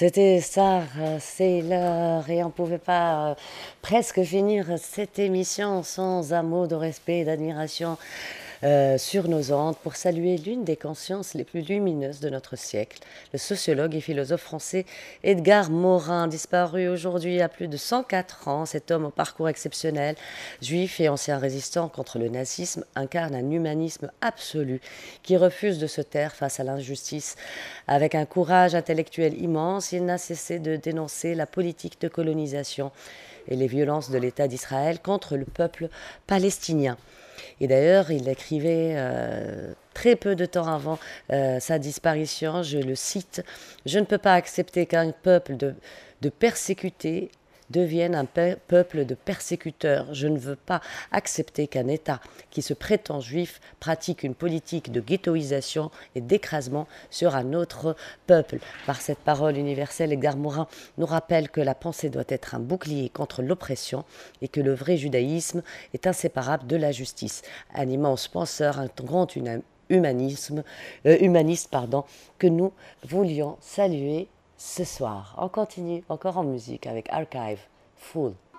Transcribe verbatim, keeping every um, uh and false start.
C'était Star Sailor et on ne pouvait pas euh, presque finir cette émission sans un mot de respect et d'admiration euh, sur nos ondes pour saluer l'une des consciences les plus lumineuses de notre siècle, le sociologue et philosophe français Edgar Morin, disparu aujourd'hui à plus de cent quatre ans. Cet homme au parcours exceptionnel, juif et ancien résistant contre le nazisme, incarne un humanisme absolu qui refuse de se taire face à l'injustice. Avec un courage intellectuel immense, il n'a cessé de dénoncer la politique de colonisation et les violences de l'État d'Israël contre le peuple palestinien. Et d'ailleurs, il écrivait euh, très peu de temps avant euh, sa disparition, je le cite, «Je ne peux pas accepter qu'un peuple de, de persécutés devienne un pe- peuple de persécuteurs. Je ne veux pas accepter qu'un État qui se prétend juif pratique une politique de ghettoisation et d'écrasement sur un autre peuple.» Par cette parole universelle, Edgar Morin nous rappelle que la pensée doit être un bouclier contre l'oppression et que le vrai judaïsme est inséparable de la justice. Un immense penseur, un grand humanisme, euh, humaniste pardon, que nous voulions saluer ce soir. On continue encore en musique avec Archive Full.